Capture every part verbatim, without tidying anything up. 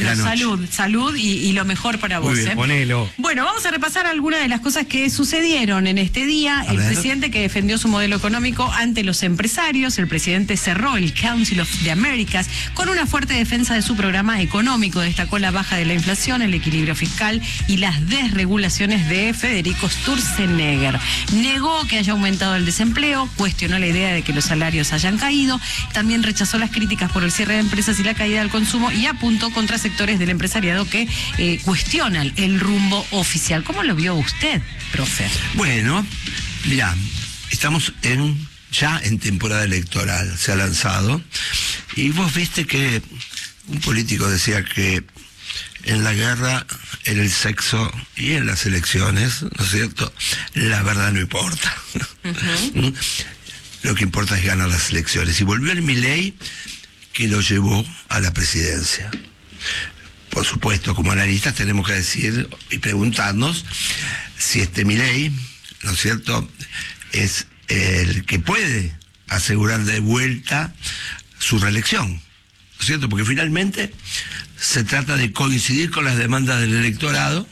Bueno, salud, salud y, y lo mejor para vos. Muy bien, ¿eh? Ponelo. Bueno, vamos a repasar algunas de las cosas que sucedieron en este día. A el ver. presidente que defendió su modelo económico ante los empresarios, el presidente cerró el Council of the Americas con una fuerte defensa de su programa económico. Destacó la baja de la inflación, el equilibrio fiscal y las desregulaciones de Federico Sturzenegger. Negó que haya aumentado el desempleo, cuestionó la idea de que los salarios hayan caído, también rechazó las críticas por el cierre de empresas y la caída del consumo y apuntó contra sectores del empresariado que eh, cuestionan el rumbo oficial. ¿Cómo lo vio usted, profe? Bueno, mira, estamos en ya en temporada electoral, se ha lanzado, y vos viste que un político decía que en la guerra, en el sexo y en las elecciones, ¿no es cierto?, la verdad no importa. Uh-huh. Lo que importa es ganar las elecciones. Y volvió el Milei que lo llevó a la presidencia. Por supuesto, como analistas tenemos que decir y preguntarnos si este Milei, ¿no es cierto?, es el que puede asegurar de vuelta su reelección, ¿no es cierto? Porque finalmente se trata de coincidir con las demandas del electorado,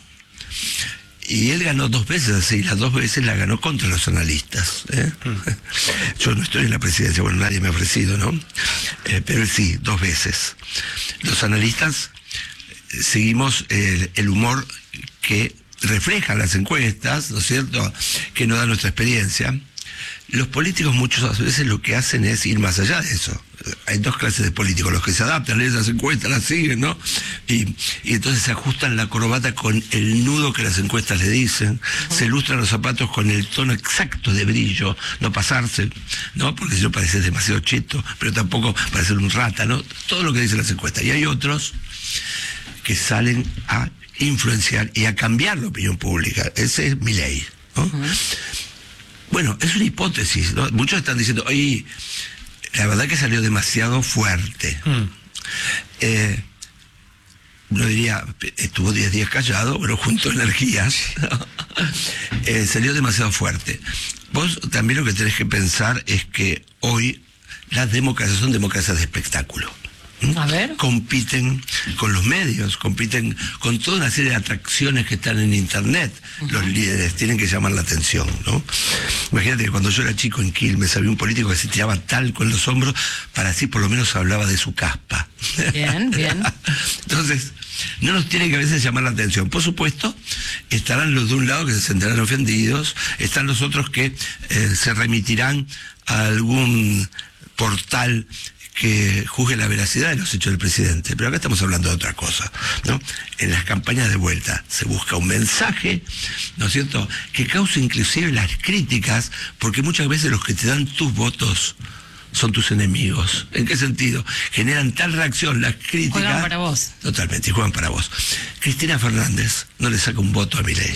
y él ganó dos veces así, las dos veces la ganó contra los analistas, ¿eh? Yo no estoy en la presidencia, bueno, nadie me ha ofrecido, ¿no? Eh, pero él sí, dos veces. Los analistas eh, seguimos el, el humor que reflejan las encuestas, ¿no es cierto?, que nos da nuestra experiencia. Los políticos muchas veces lo que hacen es ir más allá de eso. Hay dos clases de políticos, los que se adaptan, leen las encuestas, las siguen, ¿no? Y, y entonces se ajustan la corbata con el nudo que las encuestas le dicen, uh-huh. Se ilustran los zapatos con el tono exacto de brillo, no pasarse, ¿no? Porque si no parece demasiado cheto, pero tampoco parecer un rata, ¿no? Todo lo que dicen las encuestas. Y hay otros que salen a influenciar y a cambiar la opinión pública. Ese es Milei, ¿no? Uh-huh. Bueno, es una hipótesis, ¿no? Muchos están diciendo, oye, la verdad que salió demasiado fuerte. Mm. Eh, no diría, estuvo diez días callado, pero junto energías. eh, salió demasiado fuerte. Vos también lo que tenés que pensar es que hoy las democracias son democracias de espectáculo. A ver. Compiten con los medios, compiten con toda una serie de atracciones que están en internet. Uh-huh. Los líderes tienen que llamar la atención, ¿no? Imagínate que cuando yo era chico en Quilmes había un político que se tiraba talco en los hombros para así por lo menos hablaba de su caspa. Bien, bien. Entonces, no nos tiene que a veces llamar la atención. Por supuesto, estarán los de un lado que se sentirán ofendidos, están los otros que eh, se remitirán a algún portal que juzgue la veracidad de los hechos del presidente. Pero acá estamos hablando de otra cosa, ¿no? En las campañas de vuelta se busca un mensaje, ¿no es cierto?, que cause inclusive las críticas, porque muchas veces los que te dan tus votos son tus enemigos. ¿En qué sentido? Generan tal reacción las críticas... Juegan para vos. Totalmente, y juegan para vos. Cristina Fernández no le saca un voto a Milei.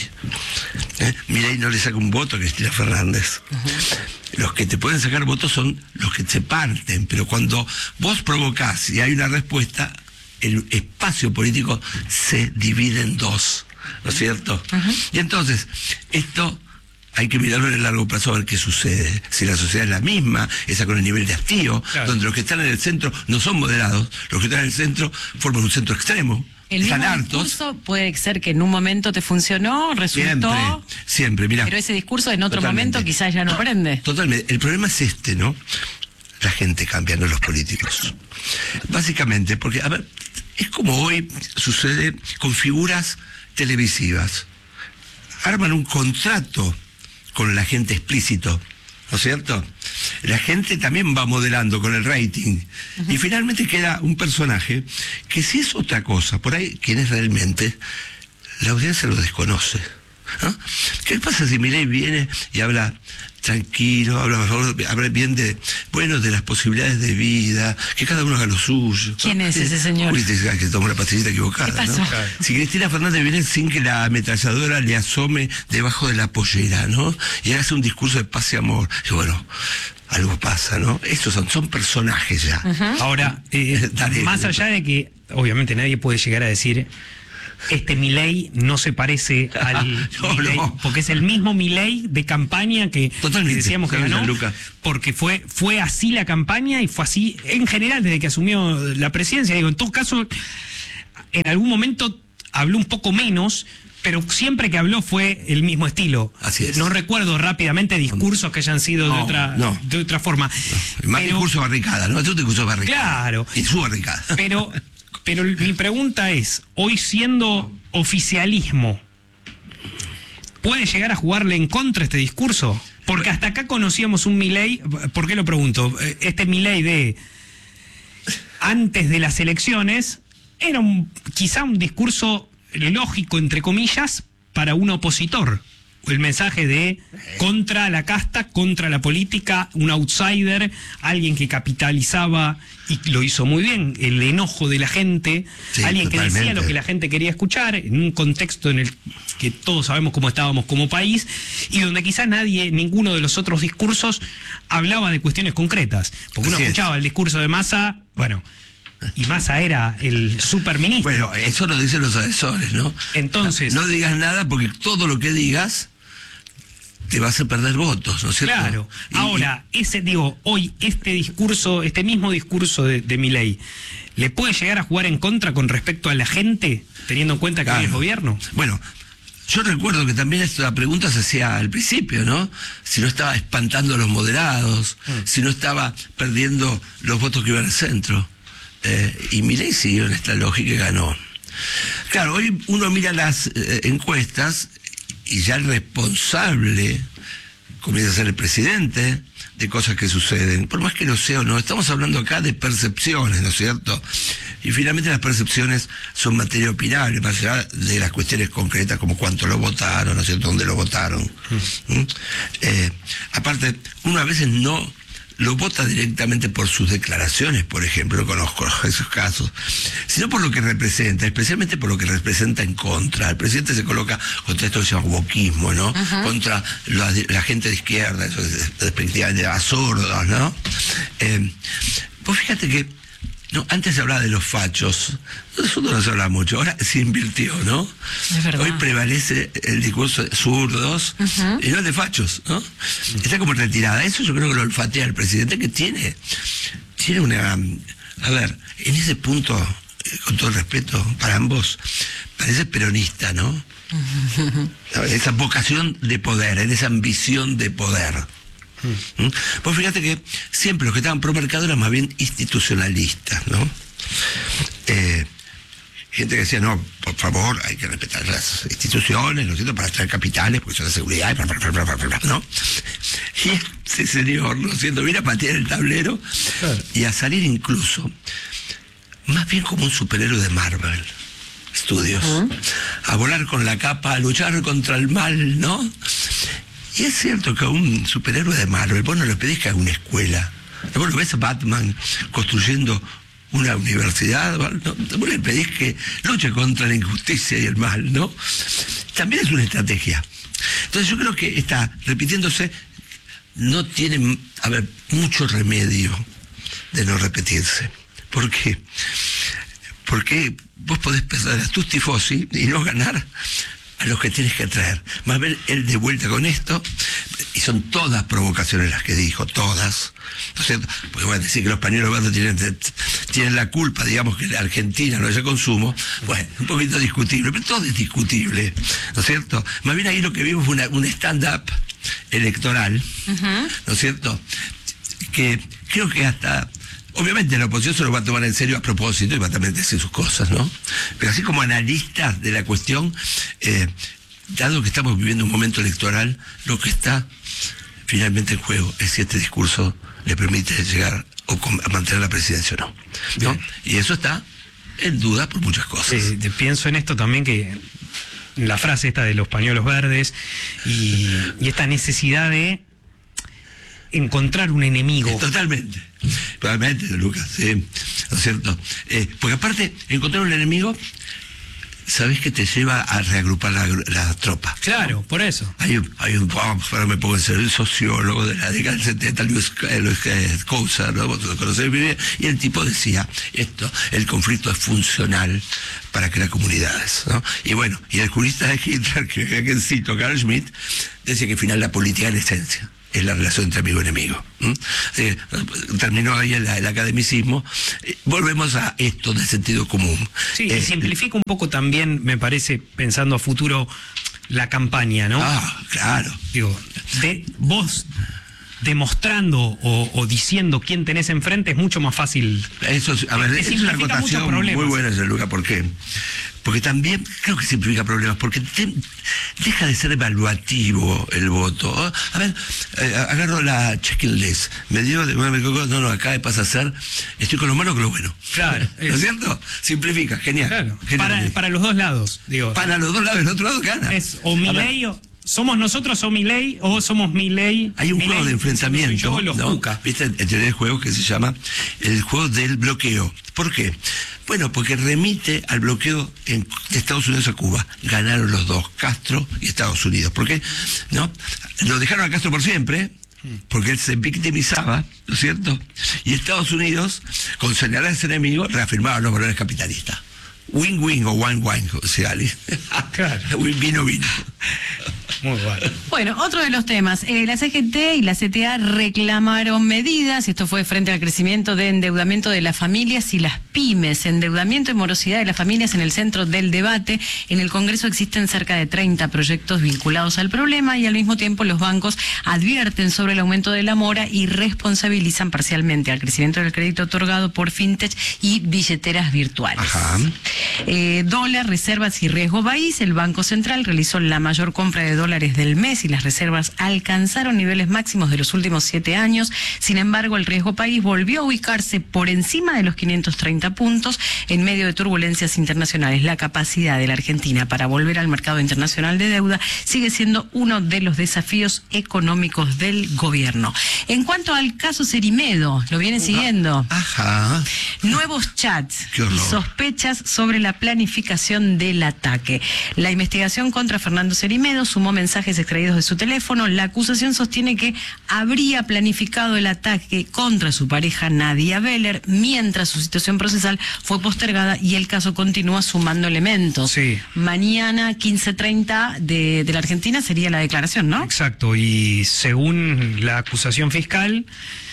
¿Eh? Milei no le saca un voto a Cristina Fernández. Uh-huh. Los que te pueden sacar votos son los que se parten, pero cuando vos provocás y hay una respuesta, el espacio político se divide en dos, ¿no es cierto? Uh-huh. Y entonces, esto... hay que mirarlo en el largo plazo a ver qué sucede. Si la sociedad es la misma, esa con el nivel de hastío, claro, donde los que están en el centro no son moderados, los que están en el centro forman un centro extremo. El están mismo hartos. Discurso puede ser que en un momento te funcionó, resultó... Siempre, siempre, mirá. Pero ese discurso en otro Totalmente. momento quizás ya no prende. Totalmente. El problema es este, ¿no? La gente cambia, no los políticos. Básicamente, porque, a ver, es como hoy sucede con figuras televisivas. Arman un contrato con la gente explícito, ¿no es cierto? La gente también va modelando con el rating. Uh-huh. Y finalmente queda un personaje que si es otra cosa, por ahí, quien es realmente, la audiencia lo desconoce, ¿no? ¿Qué pasa si Milei viene y habla tranquilo, habla mejor, habla bien de, bueno, de las posibilidades de vida, que cada uno haga lo suyo? ¿Quién es ese señor? Uy, te dice que tomó la pastillita equivocada, ¿Qué pasó? ¿no? Si Cristina Fernández viene sin que la ametralladora le asome debajo de la pollera, ¿no? Y hace un discurso de paz y amor. Y bueno, algo pasa, ¿no? Estos son, son personajes ya. Uh-huh. Ahora, eh, Dale, más allá de que, obviamente, nadie puede llegar a decir... este Milei no se parece al no, Milei, no. porque es el mismo Milei de campaña que, que decíamos que ganó, porque fue fue así la campaña y fue así en general desde que asumió la presidencia. Digo, en todo caso, en algún momento habló un poco menos, pero siempre que habló fue el mismo estilo. Así es. No recuerdo rápidamente discursos que hayan sido no, de otra no. de otra forma. No. Más pero, discurso barricada, ¿no? Es un discurso barricada. Claro. Y su barricada. Pero, pero mi pregunta es, hoy siendo oficialismo, ¿puede llegar a jugarle en contra este discurso? Porque hasta acá conocíamos un Milei, ¿por qué lo pregunto? Este Milei de antes de las elecciones era un, quizá un discurso lógico, entre comillas, para un opositor. El mensaje de contra la casta, contra la política, un outsider, alguien que capitalizaba y lo hizo muy bien, el enojo de la gente, sí, alguien totalmente. Que decía lo que la gente quería escuchar, en un contexto en el que todos sabemos cómo estábamos como país, y donde quizás nadie, ninguno de los otros discursos hablaba de cuestiones concretas. Porque uno Así escuchaba es. el discurso de Massa, bueno... Y Massa era el superministro. Bueno, eso lo dicen los asesores, ¿no? Entonces... No digas nada porque todo lo que digas te va a hacer perder votos, ¿no es cierto? Claro. Y, Ahora, ese, digo, hoy este discurso, este mismo discurso de, de Milei, ¿le puede llegar a jugar en contra con respecto a la gente, teniendo en cuenta que claro. hoy es gobierno? Bueno, yo recuerdo que también esta pregunta se hacía al principio, ¿no? Si no estaba espantando a los moderados, mm. si no estaba perdiendo los votos que iban al centro. Eh, y Milei siguió en esta lógica y ganó. Claro, hoy uno mira las eh, encuestas y ya el responsable comienza a ser el presidente de cosas que suceden. Por más que lo sea o no, estamos hablando acá de percepciones, ¿no es cierto? Y finalmente las percepciones son materia opinable, más allá de las cuestiones concretas como cuánto lo votaron, ¿no es cierto? ¿Dónde lo votaron? Mm. ¿Mm? Eh, aparte, uno a veces no... lo vota directamente por sus declaraciones, por ejemplo, no conozco esos casos, sino por lo que representa, especialmente por lo que representa en contra. El presidente se coloca contra esto que se llama wokismo, ¿no? Uh-huh. Contra la, la gente de izquierda, eso es despectivamente absurdo, ¿no? Eh, pues fíjate que no, antes se hablaba de los fachos, nosotros no se habla mucho, ahora se invirtió, ¿no? Es verdad. Hoy prevalece el discurso de zurdos uh-huh. y no el de fachos, ¿no? Uh-huh. Está como retirada. Eso yo creo que lo olfatea el presidente, que tiene, tiene una... A ver, en ese punto, con todo el respeto para ambos, parece peronista, ¿no? Uh-huh. En esa vocación de poder, en esa ambición de poder. ¿Mm? Pues fíjate que siempre los que estaban pro mercado eran más bien institucionalistas, ¿no? Eh, gente que decía, no, por favor, hay que respetar las instituciones, ¿no es cierto?, para traer capitales, porque son la seguridad, y bla, bla, bla, bla, bla, bla, ¿no? Y ese señor, ¿no es cierto?, viene a patear el tablero claro. y a salir incluso, más bien como un superhéroe de Marvel Studios, ¿Mm? a volar con la capa, a luchar contra el mal, ¿no? Y es cierto que a un superhéroe de Marvel, vos no le pedís que haga una escuela. Vos lo ves a Batman construyendo una universidad, ¿no? Vos le pedís que luche contra la injusticia y el mal, ¿no? También es una estrategia. Entonces yo creo que está repitiéndose, no tiene, a ver, mucho remedio de no repetirse. ¿Por qué? Porque vos podés pensar a tus tifosi y no ganar a los que tienes que traer. Más bien él de vuelta con esto, y son todas provocaciones las que dijo, todas. ¿No es cierto? Porque bueno, decir que los pañuelos verdes tienen, tienen la culpa, digamos, que la Argentina no haya consumo, bueno, un poquito discutible, pero todo es discutible, ¿no es cierto? Más bien ahí lo que vimos fue una, un stand-up electoral, uh-huh. ¿no es cierto? Que creo que hasta... Obviamente la oposición se lo va a tomar en serio a propósito y va a también decir sus cosas, ¿no? Pero así como analistas de la cuestión, eh, dado que estamos viviendo un momento electoral, lo que está finalmente en juego es si este discurso le permite llegar o a mantener la presidencia o no, ¿no? Y eso está en duda por muchas cosas. Sí, pienso en esto también, que la frase esta de los pañuelos verdes y, y esta necesidad de encontrar un enemigo. Totalmente, totalmente, Lucas, sí, ¿no es cierto? Eh, porque aparte, encontrar un enemigo, ¿sabés que te lleva a reagrupar la, la tropa? Claro, ¿no? Por eso. Hay un, hay un oh, ahora me pongo en serio, el sociólogo de la década del setenta, Luis Cousa, ¿no? Vos lo conocés, y el tipo decía, esto, el conflicto es funcional para crear comunidades, ¿no? Y bueno, y el jurista de Hitler, que, que cito, Carl Schmitt, decía que al final la política es la esencia. es la relación entre amigo y enemigo. ¿Mm? Eh, terminó ahí el, el academicismo. Eh, volvemos a esto del sentido común. Sí, eh, y simplifica un poco también, me parece, pensando a futuro, la campaña, ¿no? Ah, claro. Digo, de, vos demostrando o, o diciendo quién tenés enfrente es mucho más fácil. Eso es, a ver, es una acotación muy buena, Luca. ¿Por qué? Porque también creo que simplifica problemas, porque te, deja de ser evaluativo el voto. A ver, eh, agarro la checklist, me dio, de, bueno, no, no, acá pasa a ser, estoy con lo malo con lo bueno. Claro. ¿No es cierto? Simplifica, genial. Claro. genial. Para, para los dos lados, digo. Para los dos lados, el otro lado gana. Es o Milei o... ¿Somos nosotros o Milei o somos Milei? Hay un Milei, juego de enfrentamiento, yo, los ¿no? Cuca. ¿Viste? En teoría del juego que se llama el juego del bloqueo. ¿Por qué? Bueno, porque remite al bloqueo en Estados Unidos a Cuba. Ganaron los dos, Castro y Estados Unidos. ¿Por qué? ¿No? Lo dejaron a Castro por siempre, porque él se victimizaba, ¿no es cierto? Y Estados Unidos, con señalar a ese enemigo, reafirmaba los valores capitalistas. Win-win o wine-wine, o sea, Ali. Claro. Vino-vino. Muy bueno. Bueno, otro de los temas. Eh, la C G T y la C T A reclamaron medidas. Esto fue frente al crecimiento de endeudamiento de las familias y las pymes. Endeudamiento y morosidad de las familias en el centro del debate. En el Congreso existen cerca de treinta proyectos vinculados al problema y al mismo tiempo los bancos advierten sobre el aumento de la mora y responsabilizan parcialmente al crecimiento del crédito otorgado por fintech y billeteras virtuales. Ajá. Eh, dólar, reservas y riesgo país. El Banco Central realizó la mayor compra de dólares del mes y las reservas alcanzaron niveles máximos de los últimos siete años. Sin embargo, el riesgo país volvió a ubicarse por encima de los quinientos treinta puntos en medio de turbulencias internacionales. La capacidad de la Argentina para volver al mercado internacional de deuda sigue siendo uno de los desafíos económicos del gobierno. En cuanto al caso Cerimedo, ¿lo viene siguiendo? Ajá. Nuevos chats Qué horror. y sospechas sobre la planificación del ataque. La investigación contra Fernando Cerimedo sumó mensajes extraídos de su teléfono. La acusación sostiene que habría planificado el ataque contra su pareja Nadia Beller mientras su situación procesal fue postergada y el caso continúa sumando elementos. Sí. Mañana quince treinta de, de la Argentina sería la declaración, ¿no? Exacto, y según la acusación fiscal,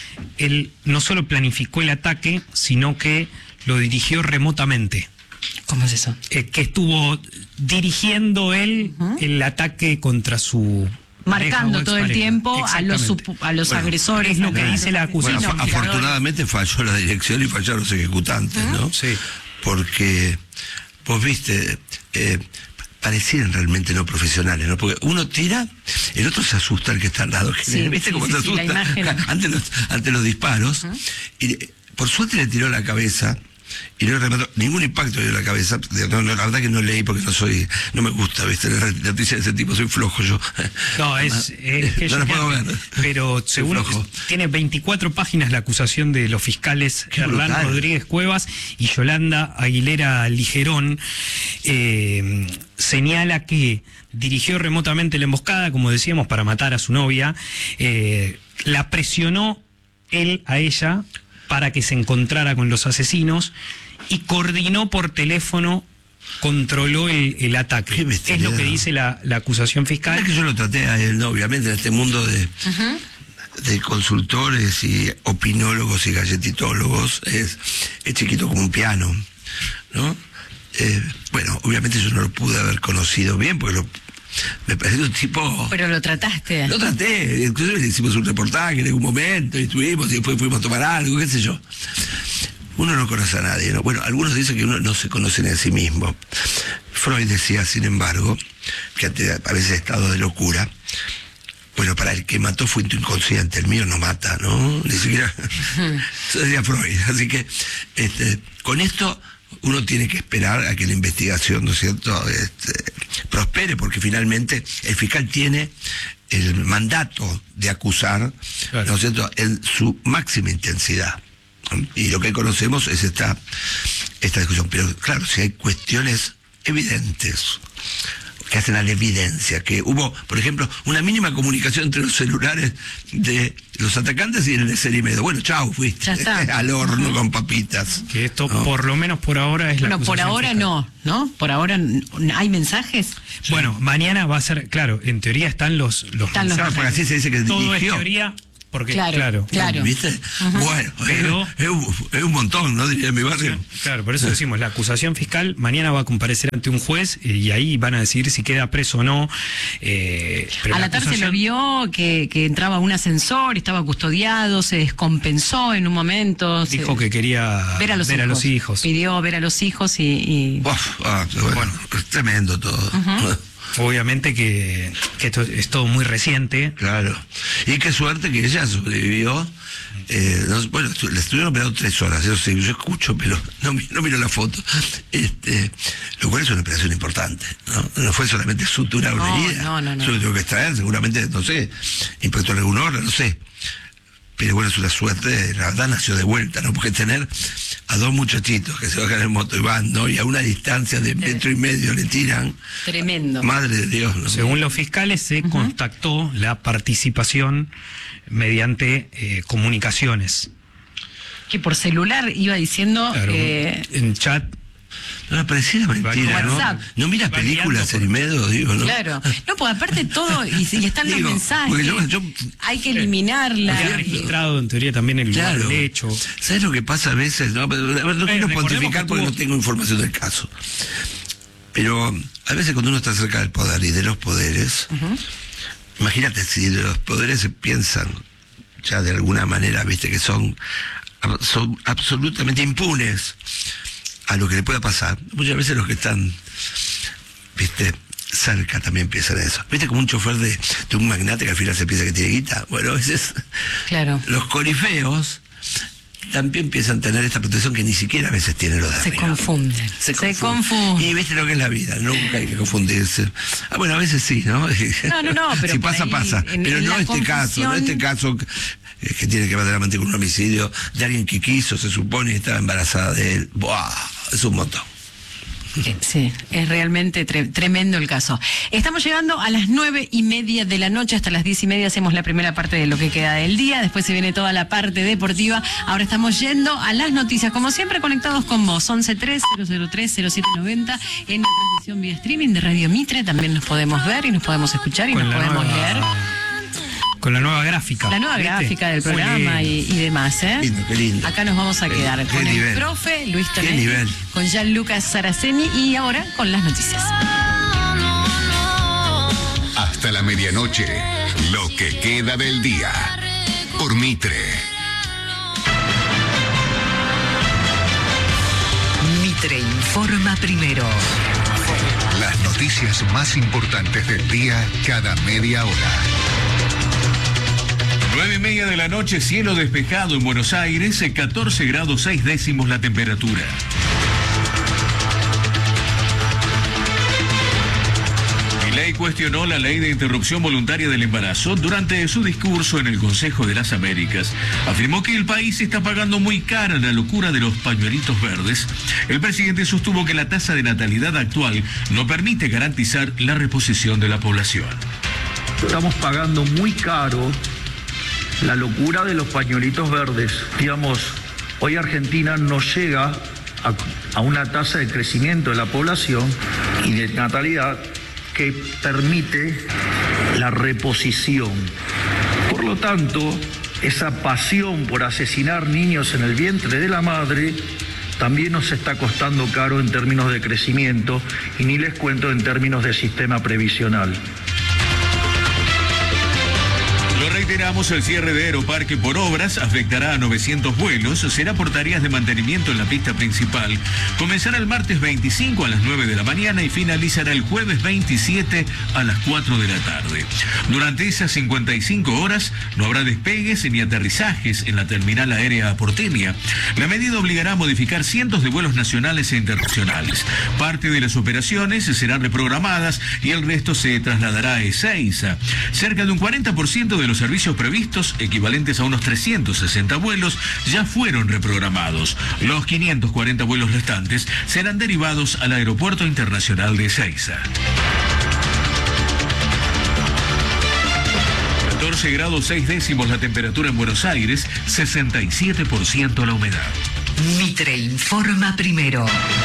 él no solo planificó el ataque, sino que lo dirigió remotamente. ¿Cómo es eso? Eh, que estuvo dirigiendo él uh-huh. el ataque contra su marcando todo el tiempo a los a los bueno, agresores, es lo que dice la acusación. Bueno, afortunadamente falló la dirección y fallaron los ejecutantes, ¿no? ¿no? Sí. Porque vos viste, eh, parecían realmente no profesionales, ¿no? Porque uno tira, el otro se asusta, el que está al lado. Sí, ¿Viste sí, cómo sí, se sí, asusta? ante, los, ante los disparos. Uh-huh. Y por suerte le tiró la cabeza. Y no remató, ningún impacto dio la cabeza. No, no, la verdad que no leí porque no soy, no me gusta, ¿viste? La noticia de ese tipo, soy flojo yo. No, es, es que no la puedo ver. Pero según tiene veinticuatro páginas la acusación de los fiscales Hernán Rodríguez Cuevas y Yolanda Aguilera Ligerón. Eh, señala que dirigió remotamente la emboscada, como decíamos, para matar a su novia. Eh, la presionó él a ella para que se encontrara con los asesinos y coordinó por teléfono, controló el, el ataque. Es lo que dice la, la acusación fiscal. Es que yo lo traté a él, ¿no? Obviamente, en este mundo de, uh-huh. de consultores y opinólogos y galletitólogos, es, es chiquito como un piano, ¿no? Eh, bueno, obviamente yo no lo pude haber conocido bien, porque lo... me parece un tipo... Pero lo trataste. Lo traté, inclusive le hicimos un reportaje en algún momento, y estuvimos, y después fuimos a tomar algo, qué sé yo. Uno no conoce a nadie, ¿no? Bueno, algunos dicen que uno no se conoce ni a sí mismo. Freud decía, sin embargo, que ante a veces estado de locura, bueno, para el que mató fue tu inconsciente, el mío no mata, ¿no? Ni siquiera... Eso decía Freud. Así que, este, con esto... uno tiene que esperar a que la investigación, ¿no es cierto?, este, prospere, porque finalmente el fiscal tiene el mandato de acusar, claro. ¿no es cierto?, en su máxima intensidad. Y lo que conocemos es esta, esta discusión. Pero claro, si hay cuestiones evidentes que hacen a la evidencia, que hubo, por ejemplo, una mínima comunicación entre los celulares de los atacantes y el Cerimedo. Bueno, chau, fuiste Ya está. al horno Ujú. con papitas. Que esto, ¿no? por lo menos por ahora, es la Bueno, por acusación ahora fiscal. no, ¿no? Por ahora n- ¿hay mensajes? Bueno, mañana va a ser, claro, en teoría están los, los Están los Claro, porque así se dice que Todo dirigió. es teoría, porque, Claro, claro. claro. ¿Viste? Bueno, Pero- es, es un, es un montón, ¿no? Diría en mi barrio. Claro, por eso decimos, la acusación fiscal mañana va a comparecer ante un juez eh, y ahí van a decidir si queda preso o no. Eh, pero A la la tarde se lo acusación- vio que, que entraba un ascensor, estaba custodiado, se descompensó en un momento. se- Dijo que quería ver a los hijos. hijos. Pidió ver a los hijos y... y- Uf, ah, bueno, Bueno. es tremendo todo. Obviamente que, que esto es todo muy reciente. Claro. Y qué suerte que ella sobrevivió. Eh, no- bueno, estu- le estuvieron operando tres horas, eso sí, yo escucho, pero no, mi- no miro la foto. Este, lo cual es una operación importante, ¿no? No fue solamente suturar una No, herida. no, no, no. Yo lo tengo que extraer, seguramente, no sé, impactó en algún órgano, no sé. Pero bueno, es una suerte, la verdad nació de vuelta, ¿no? Porque tener a dos muchachitos que se bajan en moto y van, ¿no? Y a una distancia de metro y medio le tiran. Tremendo. Madre de Dios, ¿no? Según los fiscales, se contactó la participación mediante eh, comunicaciones. Que por celular iba diciendo... Claro, eh, en chat. No, pareciera mentira, ¿no? WhatsApp. No mira Va películas, guiando por- Cerimedo, digo, ¿no? Claro. No, pues aparte todo, y, y están los Digo, mensajes. porque yo- yo- hay que eliminarla. Había registrado en teoría también el lugar Claro. del hecho. ¿Sabes lo que pasa a veces? No, Pero, a ver, no Eh, quiero recordemos pontificar que porque tuvo- no tengo información del caso. Pero a veces cuando uno está cerca del poder y de los poderes, imagínate si de los poderes se piensan ya de alguna manera, viste, que son, son absolutamente impunes a lo que le pueda pasar. Muchas veces los que están, viste, cerca también piensan eso. Viste, como un chofer de, de un magnate que al final se piensa que tiene guita. Bueno, a veces Claro. los corifeos también empiezan a tener esta protección que ni siquiera a veces tienen los de Se arriba. confunden. Se Se confunden. confunden. Y viste lo que es la vida, nunca hay que confundirse. Ah, bueno, a veces sí, ¿no? No, no, no, pero si por pasa, ahí, pasa. en- Pero en no la este caso, no confusión- este caso eh, que tiene que ver verdaderamente con un homicidio de alguien que quiso, se supone, y estaba embarazada de él. ¡Buah! Es un montón. Eh, Sí, es realmente tre- tremendo el caso. Estamos llegando a las nueve y media de la noche, hasta las diez y media hacemos la primera parte de lo que queda del día, después se viene toda la parte deportiva. Ahora estamos yendo a las noticias, como siempre conectados con vos, once tres cero cero tres cero siete noventa en la transmisión vía streaming de Radio Mitre, también nos podemos ver y nos podemos escuchar y nos Con la podemos nueva- leer. Con la nueva gráfica. La nueva ¿viste? gráfica del Muy programa y, lindo. y demás, ¿eh? Lindo, qué lindo. Acá nos vamos a Qué- quedar qué con el nivel. profe Luis Qué Tonetti, nivel. con Gianluca Saraceni y ahora con las noticias. Hasta la medianoche, lo que queda del día. Por Mitre. Mitre informa primero. Las noticias más importantes del día cada media hora. Nueve y media de la noche, cielo despejado en Buenos Aires, catorce grados seis décimos la temperatura. Milei cuestionó la ley de interrupción voluntaria del embarazo durante su discurso en el Consejo de las Américas. Afirmó que el país está pagando muy cara la locura de los pañuelitos verdes. El presidente sostuvo que la tasa de natalidad actual no permite garantizar la reposición de la población. Estamos pagando muy caro la locura de los pañuelitos verdes. Digamos, hoy Argentina no llega a, a una tasa de crecimiento de la población y de natalidad que permite la reposición. Por lo tanto, esa pasión por asesinar niños en el vientre de la madre también nos está costando caro en términos de crecimiento y ni les cuento en términos de sistema previsional. Lo reiteramos, el cierre de Aeroparque por obras afectará a novecientos vuelos, será por tareas de mantenimiento en la pista principal. Comenzará el martes veinticinco a las nueve de la mañana y finalizará el jueves veintisiete a las cuatro de la tarde. Durante esas cincuenta y cinco horas no habrá despegues ni aterrizajes en la terminal aérea porteña. La medida obligará a modificar cientos de vuelos nacionales e internacionales. Parte de las operaciones serán reprogramadas y el resto se trasladará a Ezeiza. Cerca de un cuarenta por ciento de los servicios previstos, equivalentes a unos trescientos sesenta vuelos, ya fueron reprogramados. Los quinientos cuarenta vuelos restantes serán derivados al Aeropuerto Internacional de Ezeiza. catorce grados seis décimos la temperatura en Buenos Aires, sesenta y siete por ciento la humedad. Mitre informa primero.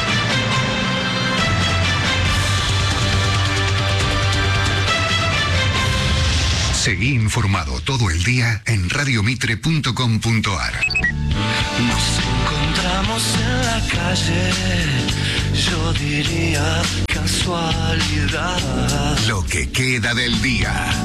Seguí informado todo el día en radiomitre punto com punto ar. Nos encontramos en la calle, yo diría casualidad. Lo que queda del día.